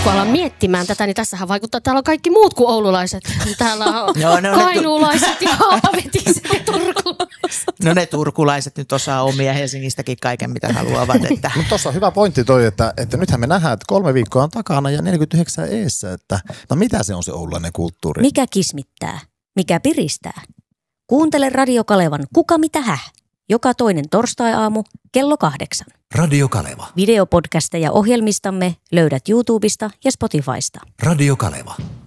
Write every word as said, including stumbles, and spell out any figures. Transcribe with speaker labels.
Speaker 1: kun alan miettimään tätä, niin tässähän vaikuttaa, että täällä on kaikki muut kuin oululaiset. Täällä on no, no, kainuulaiset ja haavetiset ja turkulaiset.
Speaker 2: No ne turkulaiset nyt osaa omia Helsingistäkin kaiken, mitä haluavat. Että.
Speaker 3: Mutta tuossa on hyvä pointti toi, että, että nythän me nähdään, että kolme viikkoa on takana ja neljäkymmentäyhdeksän eessä. Että, no mitä se on se oululainen kulttuuri?
Speaker 4: Mikä kismittää? Mikä piristää? Kuuntele Radio Kalevan Kuka mitä häh? Joka toinen torstai-aamu kello kahdeksan.
Speaker 5: Radio Kaleva.
Speaker 4: Videopodcasteja ohjelmistamme löydät YouTubesta ja Spotifysta.
Speaker 5: Radio Kaleva.